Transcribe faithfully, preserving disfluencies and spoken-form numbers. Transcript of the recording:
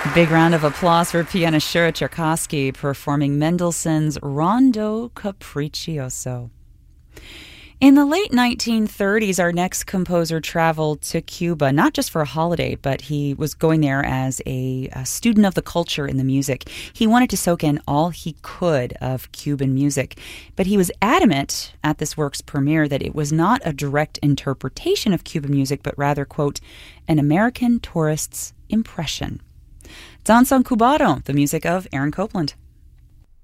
Big round of applause for pianist Shura Cherkassky performing Mendelssohn's Rondo Capriccioso. In the late nineteen thirties, our next composer traveled to Cuba, not just for a holiday, but he was going there as a, a student of the culture in the music. He wanted to soak in all he could of Cuban music, but he was adamant at this work's premiere that it was not a direct interpretation of Cuban music, but rather, quote, an American tourist's impression. Danzón Cubano, the music of Aaron Copland.